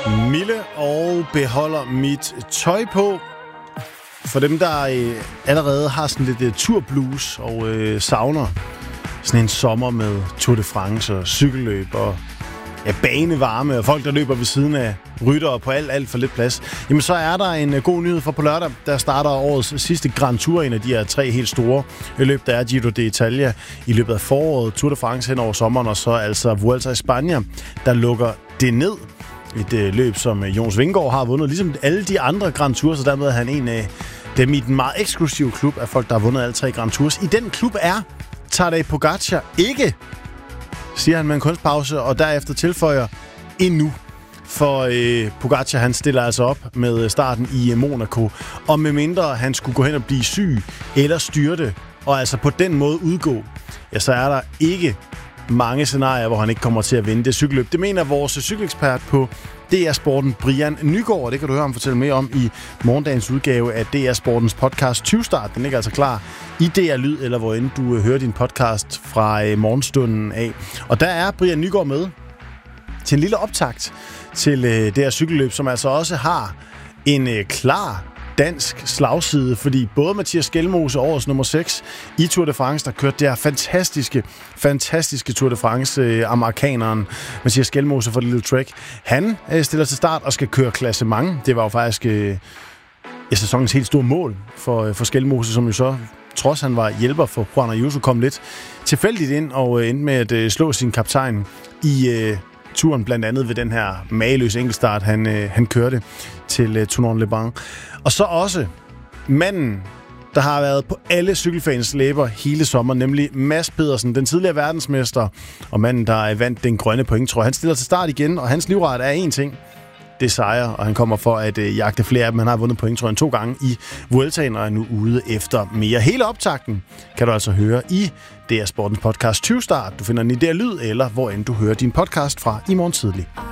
Mille og beholder mit tøj på. For dem, der allerede har sådan lidt turblues og savner sådan en sommer med Tour de France og cykelløb og banevarme og folk, der løber ved siden af ryttere på alt for lidt plads. Jamen så er der en god nyhed for på lørdag. Der starter årets sidste Grand Tour, en af de her 3 helt store løb, der er Giro d'Italia i løbet af foråret, Tour de France hen over sommeren, og så altså Vuelta a España, der lukker det ned. Et løb, som Jonas Vingegaard har vundet, ligesom alle de andre Grand Tours, så dermed er han en af dem i den meget eksklusive klub af folk, der har vundet alle 3 Grand Tours. I den klub er Tadej Pogačar ikke, siger han med en kunstpause, og derefter tilføjer endnu. For Pogačar, han stiller altså op med starten i Monaco, og med mindre han skulle gå hen og blive syg eller styrte, og altså på den måde udgå, ja, så er der ikke mange scenarier, hvor han ikke kommer til at vinde det cykelløb. Det mener vores cykelekspert på DR Sporten, Brian Nygaard, og det kan du høre ham fortælle mere om i morgendagens udgave af DR Sportens podcast 20 Start. Den ligger altså klar i DR Lyd, eller hvor end du hører din podcast fra morgenstunden af. Og der er Brian Nygaard med til en lille optakt til det her cykelløb, som altså også har en klar dansk slagside, fordi både Mathias Skjelmose, årets nummer 6 i Tour de France, der kørte det her fantastiske Tour de France, amerikaneren Mathias Skjelmose for Little Trek, han stiller til start og skal køre klassement. Det var jo faktisk sæsonens helt store mål for Skjelmose, som jo så, trods han var hjælper for Juan Ayuso, kom lidt tilfældigt ind og endte med at slå sin kaptajn i turen, blandt andet ved den her mageløse enkeltstart, han kørte til Tournon-les-Bains. Og så også manden, der har været på alle cykelfans læber hele sommeren, nemlig Mads Pedersen, den tidligere verdensmester, og manden, der vandt den grønne pointtrøje. Han stiller til start igen, og hans livret er én ting. Det er sejre, og han kommer for at jagte flere af dem. Han har vundet pointtrøjen 2 gange i Vueltaen, og er nu ude efter mere. Hele optakten kan du altså høre i DR Sportens podcast 20 Start. Du finder den i DR Lyd, eller hvor end du hører din podcast fra i morgen tidlig.